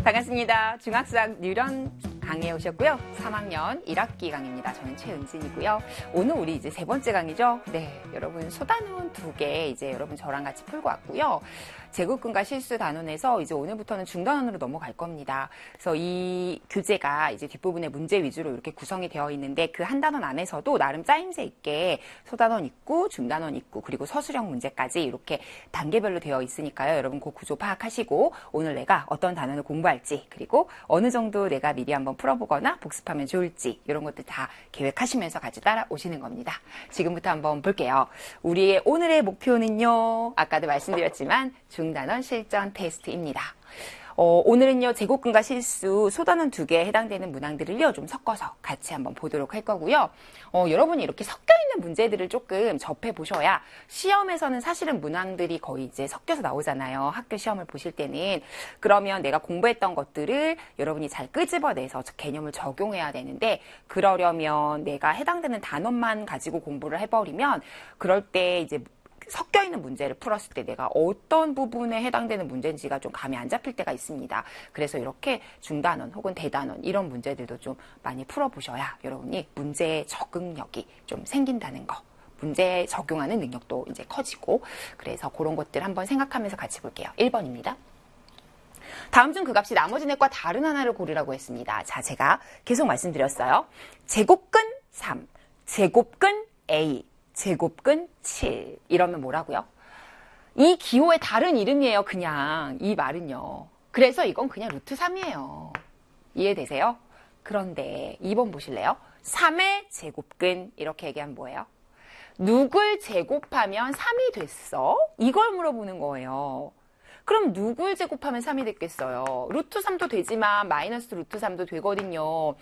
반갑습니다. 중학수학 뉴런 강의에 오셨고요. 3학년 1학기 강의입니다. 저는 최은진이고요. 오늘 우리 이제 세 번째 강의죠. 네, 여러분 소단원 2개 이제 여러분 저랑 같이 풀고 왔고요. 제곱근과 실수 단원에서 이제 오늘부터는 중단원으로 넘어갈 겁니다. 그래서 이 교재가 이제 뒷부분에 문제 위주로 이렇게 구성이 되어 있는데 그 한 단원 안에서도 나름 짜임새 있게 소단원 있고 중단원 있고 그리고 서술형 문제까지 이렇게 단계별로 되어 있으니까요. 여러분 그 구조 파악하시고 오늘 내가 어떤 단원을 공부할지 그리고 어느 정도 내가 미리 한번 풀어보거나 복습하면 좋을지 이런 것들 다 계획하시면서 같이 따라오시는 겁니다. 지금부터 한번 볼게요. 우리의 오늘의 목표는요. 아까도 말씀드렸지만 중단원 실전 테스트입니다. 오늘은요, 제곱근과 실수, 소단원 2개에 해당되는 문항들을요, 좀 섞어서 같이 한번 보도록 할 거고요. 여러분이 이렇게 섞여 있는 문제들을 조금 접해 보셔야 시험에서는 사실은 문항들이 거의 이제 섞여서 나오잖아요. 학교 시험을 보실 때는. 그러면 내가 공부했던 것들을 여러분이 잘 끄집어내서 개념을 적용해야 되는데, 그러려면 내가 해당되는 단원만 가지고 공부를 해버리면, 그럴 때 이제 섞여있는 문제를 풀었을 때 내가 어떤 부분에 해당되는 문제인지가 좀 감이 안 잡힐 때가 있습니다. 그래서 이렇게 중단원 혹은 대단원 이런 문제들도 좀 많이 풀어보셔야 여러분이 문제의 적응력이 좀 생긴다는 거. 문제 적용하는 능력도 이제 커지고 그래서 그런 것들 한번 생각하면서 같이 볼게요. 1번입니다. 다음 중 그 값이 나머지 넷과 다른 하나를 고르라고 했습니다. 자, 제가 계속 말씀드렸어요. 제곱근 3, 제곱근 A, 제곱근 7 이러면 뭐라고요? 이 기호의 다른 이름이에요. 그냥 이 말은요. 그래서 이건 그냥 루트 3이에요. 이해되세요? 그런데 2번 보실래요? 3의 제곱근 이렇게 얘기하면 뭐예요? 누굴 제곱하면 3이 됐어? 이걸 물어보는 거예요. 그럼 누굴 제곱하면 3이 됐겠어요? 루트 3도 되지만 마이너스 루트 3도 되거든요.